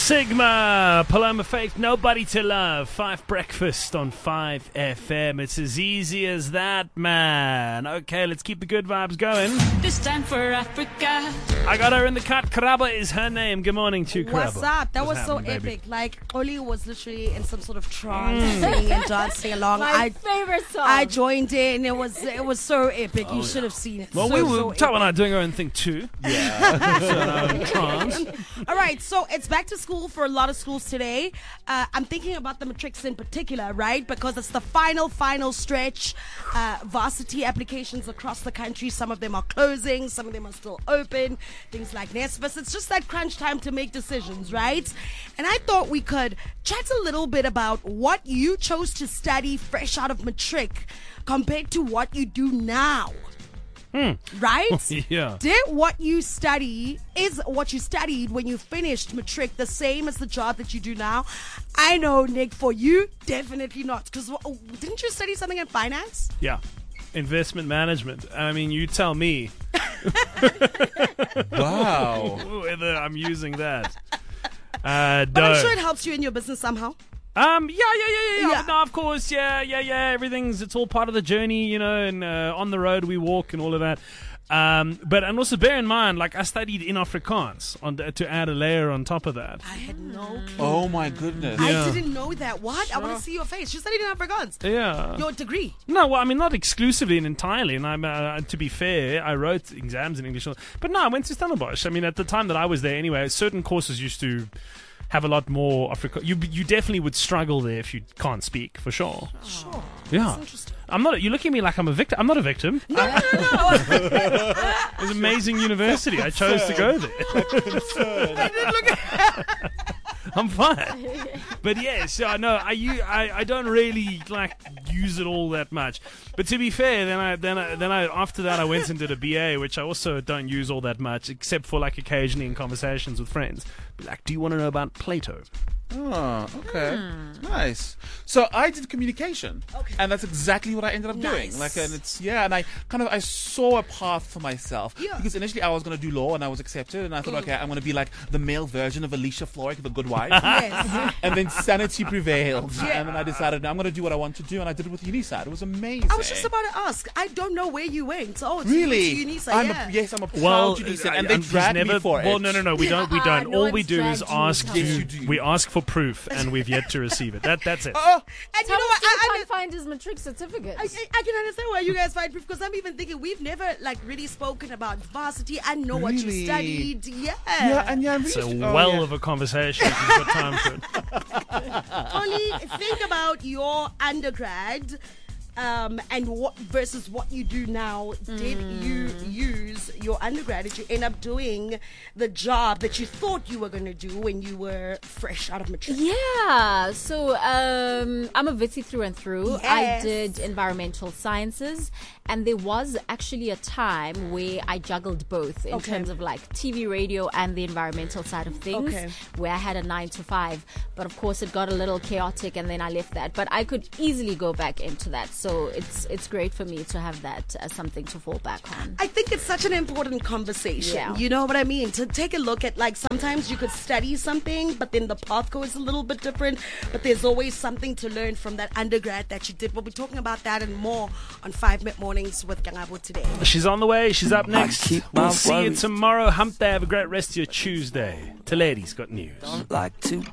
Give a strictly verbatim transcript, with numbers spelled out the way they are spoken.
Sigma, Paloma Faith, Nobody to Love, Five Breakfast on five F M. It's as easy as that, man. Okay, let's keep the good vibes going. This time for Africa. I got her in the cut. Karaba is her name. Good morning to you, Karaba. What's up? That What's was so happening, baby? epic. Like, Oli was literally in some sort of trance, singing and dancing along. My I, favorite song. I joined in. It was it was so epic. you should have seen it. Well, so, we were, so Tao and I epic. doing our own thing too. Yeah. so, um, trance. All right, so it's back to school for a lot of schools today. Uh, I'm thinking about the matrics in particular, right? Because it's the final, final stretch. Uh, varsity applications across the country. Some of them are closing. Some of them are still open. Things like NSFAS. It's just that crunch time to make decisions, right? And I thought we could chat a little bit about what you chose to study fresh out of matric compared to what you do now. Right? Yeah. Did what you study, is what you studied when you finished matric the same as the job that you do now? I know, Nick, for you, definitely not. Because didn't you study something in finance? Yeah. Investment management. I mean, you tell me Wow. whether I'm using that. Uh, But I'm no. sure it helps you in your business somehow. Um, yeah, yeah, yeah, yeah, yeah. Yeah. No, of course, yeah, yeah, yeah. Everything's, it's all part of the journey, you know, and uh, on the road we walk and all of that. Um, but, and also bear in mind, like, I studied in Afrikaans on the, to add a layer on top of that. I had no clue. Oh my goodness. I Yeah. didn't know that. What? I want to see your face. You studied in Afrikaans. Yeah. Your degree. No, well, I mean, not exclusively and entirely. And I'm, uh, to be fair, I wrote exams in English. But no, I went to Stellenbosch. I mean, at the time that I was there anyway, certain courses used to have a lot more Africa. You you definitely would struggle there if you can't speak, for sure. Sure. Yeah. That's interesting. I'm not. You're looking at me like I'm a victim. I'm not a victim. No, no, no, no. It was an amazing university. I chose to go there. I didn't look at I'm fine. But yes, I know I, u- I I don't really like use it all that much. But to be fair, then I then I, then I after that I went and did a B A, which I also don't use all that much, except for like occasionally in conversations with friends. Be like, do you want to know about Plato? Oh, okay. Nice. So I did communication. Okay. And that's exactly what I ended up doing. Nice. Like, and it's, yeah, and I kind of, I saw a path for myself. Yeah. Because initially I was going to do law and I was accepted. And I thought, okay, I'm going to be like the male version of Alicia Florrick, the good wife. Yes. And then sanity prevailed. Yeah. And then I decided, no, I'm going to do what I want to do. And I did it with UNISA. It was amazing. I was just about to ask. I don't know where you went. Oh, it's Really? You went to UNISA, I'm yeah. a, yes, I'm a proud Well, UNISA. I- And they I'm- he's dragged never, me for it. Well, no, no, no, we don't. We Uh-uh, don't. no All we one's do is dragged you, ask Tom. Yes, to. you do. We ask for proof, and we've yet to receive it. That that's it. Oh, And you know Thomas what? still I, I, can't find his matric certificate. I, I, I can understand why you guys find proof because I'm even thinking we've never like really spoken about varsity. I know what you Really? studied. Yeah. yeah, and yeah, I'm It's really a oh, well yeah. of a conversation. If you've got time for it. Only think about your undergrad um, and what versus what you do now. Did you use your undergrad? Did you end up doing the job that you thought you were going to do when you were fresh out of matric? Yeah, so um, I'm a Vitsy through and through. I Yes. did environmental sciences, and there was actually a time where I juggled both in Okay. terms of like T V, radio, and the environmental side of things, Okay. where I had a nine to five. But of course, it got a little chaotic, and then I left that. But I could easily go back into that, so it's it's great for me to have that as something to fall back on. I think it's such an important conversation. Yeah. You know what I mean? To take a look at, like, sometimes you could study something, but then the path goes a little bit different. But there's always something to learn from that undergrad that you did. We'll be talking about that and more on five Minute Mornings with Gangabo today. She's on the way. She's up next. keep my We'll see you worries. tomorrow. Hump day. Have a great rest of your Tuesday. Toledo's got news. Like to